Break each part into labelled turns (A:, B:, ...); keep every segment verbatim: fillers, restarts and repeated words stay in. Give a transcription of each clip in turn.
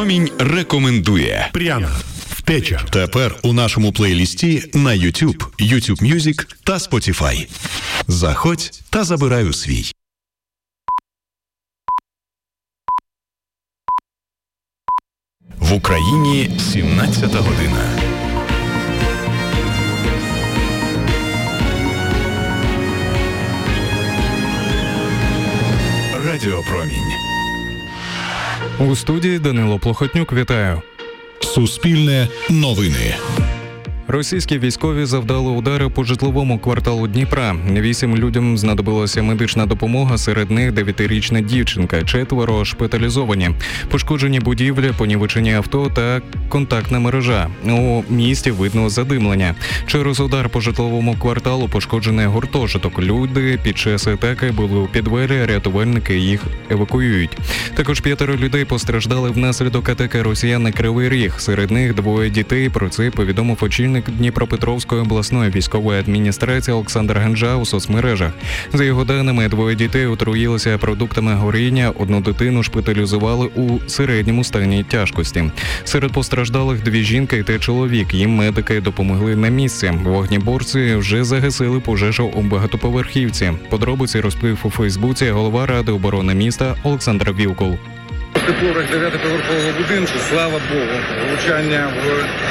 A: Промінь рекомендує.
B: Пряна. Втеча.
A: Тепер у нашому плейлісті на YouTube, YouTube Music та Spotify. Заходь та забирай у свій. В Україні сімнадцята година. Радіо Промінь.
C: У студії Данило Плохотнюк. Вітаю.
A: Суспільне новини.
C: Російські військові завдали удари по житловому кварталу Дніпра. Вісім людям знадобилася медична допомога, серед них дев'ятирічна дівчинка, четверо шпиталізовані. Пошкоджені будівлі, понівечені авто та контактна мережа. У місті видно задимлення. Через удар по житловому кварталу пошкоджений гуртожиток. Люди під час атаки були у підвалі, рятувальники їх евакуюють. Також п'ятеро людей постраждали внаслідок атаки росіян на Кривий Ріг. Серед них двоє дітей. Про це повідомив очільник Дніпропетровської обласної військової адміністрації Олександр Ганжа у соцмережах. За його даними, двоє дітей отруїлися продуктами горіння, одну дитину шпиталізували у середньому стані тяжкості. Серед постраждалих дві жінки та чоловік. Їм медики допомогли на місці. Вогнеборці вже загасили пожежу у багатоповерхівці. Подробиці розповів у Фейсбуці голова Ради оборони міста Олександр Вілкул.
D: Поверх дев'ятиповерхового будинку, слава Богу, влучання в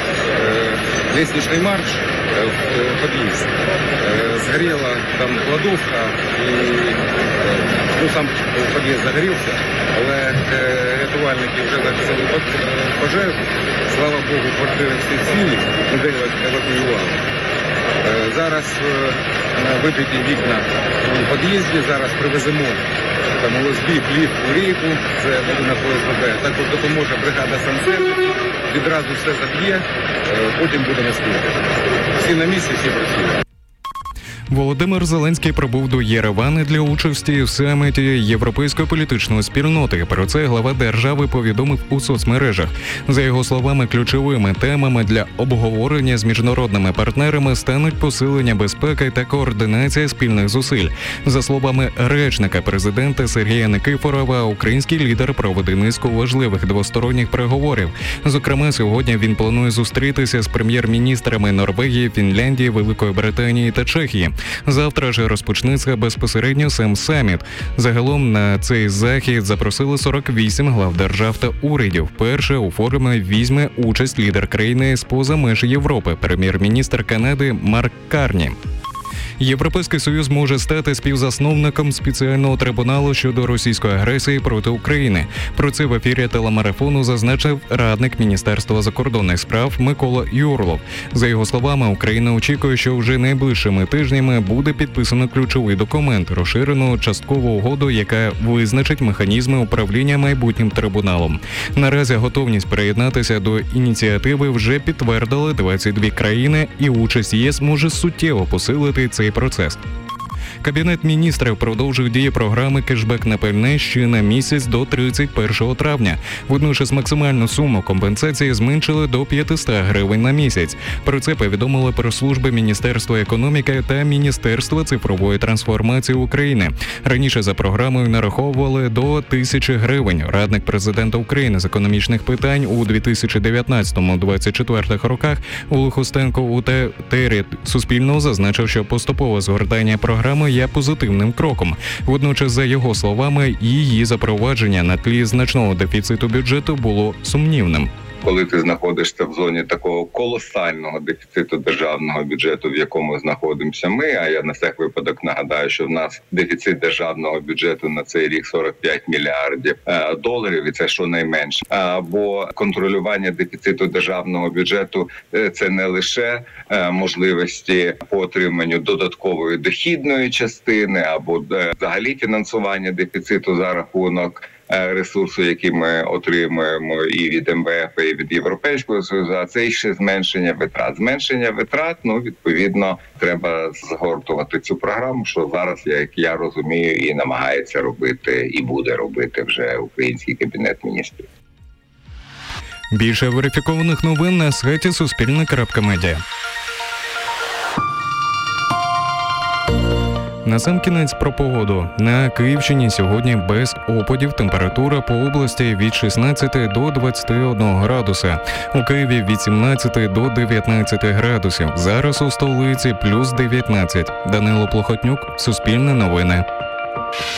D: е, лестничний марш е, в під'їзд. Е, згоріла там кладовка і е, ну, сам під'їзд загорівся, але е, рятувальники вже загасили пожежу. Слава Богу, квартири всі цілі, людей евакуювали. Е, зараз е, вибиті вікна у під'їзді, зараз привеземо там ел ес бі, плівку, рейку, це будинок о ес бе бе. Також допоможе бригада санцентру, відразу все заб'є, потім будемо спілкувати. Всі на місці, всі працюють.
C: Володимир Зеленський прибув до Єревана для участі в саміті Європейської політичної спільноти. Про це глава держави повідомив у соцмережах. За його словами, ключовими темами для обговорення з міжнародними партнерами стануть посилення безпеки та координація спільних зусиль. За словами речника президента Сергія Никифорова, український лідер проведе низку важливих двосторонніх переговорів. Зокрема, сьогодні він планує зустрітися з прем'єр-міністрами Норвегії, Фінляндії, Великої Британії та Чехії. Завтра ж розпочнеться безпосередньо сам саміт. Загалом на цей захід запросили сорок вісім глав держав та урядів. Перше у форумі візьме участь лідер країни з-поза меж Європи, прем'єр-міністр Канади Марк Карні. Європейський Союз може стати співзасновником спеціального трибуналу щодо російської агресії проти України. Про це в ефірі телемарафону зазначив радник Міністерства закордонних справ Микола Юрлов. За його словами, Україна очікує, що вже найближчими тижнями буде підписано ключовий документ, розширену часткову угоду, яка визначить механізми управління майбутнім трибуналом. Наразі готовність приєднатися до ініціативи вже підтвердили двадцять дві країни, і участь ЄС може суттєво посилити цей процес. Кабінет міністрів продовжив дії програми «Кешбек на пальне» ще на місяць до тридцять першого травня. Водночас максимальну суму компенсації зменшили до п'ятсот гривень на місяць. Про це повідомили прес-служби Міністерства економіки та Міністерства цифрової трансформації України. Раніше за програмою нараховували до тисячі гривень. Радник президента України з економічних питань у дві тисячі дев'ятнадцятому - двадцять четвертому роках Олег Устенко у етері Суспільного зазначив, що поступове згортання програми є позитивним кроком. Водночас, за його словами, її запровадження на тлі значного дефіциту бюджету було сумнівним.
E: Коли ти знаходишся в зоні такого колосального дефіциту державного бюджету, в якому знаходимося ми, а я на всяк випадок нагадаю, що в нас дефіцит державного бюджету на цей рік сорок п'ять мільярдів доларів, і це щонайменше. Бо контролювання дефіциту державного бюджету – це не лише можливості по отриманню додаткової дохідної частини або взагалі фінансування дефіциту за рахунок ресурсу, які ми отримуємо і від ем ве еф, і від Європейського Союзу, а це ще зменшення витрат. Зменшення витрат, ну, відповідно, треба згортувати цю програму, що зараз, як я розумію, і намагається робити, і буде робити вже український Кабінет міністрів.
C: Більше верифікованих новин на сайті суспільне крапка медіа. насамкінець про погоду. На Київщині сьогодні без опадів, температура по області від шістнадцяти до двадцяти одного градуса. У Києві від сімнадцяти до дев'ятнадцяти градусів. Зараз у столиці плюс дев'ятнадцять. Данило Плохотнюк, Суспільне новини.